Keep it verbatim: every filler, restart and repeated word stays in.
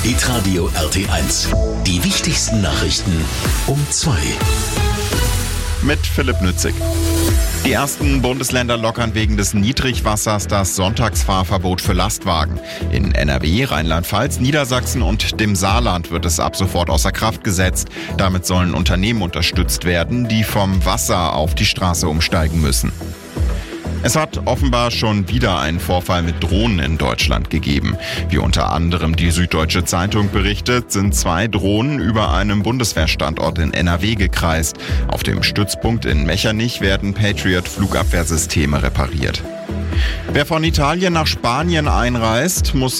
Hitradio R T eins. Die wichtigsten Nachrichten um zwei. Mit Philipp Nützig. Die ersten Bundesländer lockern wegen des Niedrigwassers das Sonntagsfahrverbot für Lastwagen. In N R W, Rheinland-Pfalz, Niedersachsen und dem Saarland wird es ab sofort außer Kraft gesetzt. Damit sollen Unternehmen unterstützt werden, die vom Wasser auf die Straße umsteigen müssen. Es hat offenbar schon wieder einen Vorfall mit Drohnen in Deutschland gegeben. Wie unter anderem die Süddeutsche Zeitung berichtet, sind zwei Drohnen über einem Bundeswehrstandort in N R W gekreist. Auf dem Stützpunkt in Mechernich werden Patriot-Flugabwehrsysteme repariert. Wer von Italien nach Spanien einreist, muss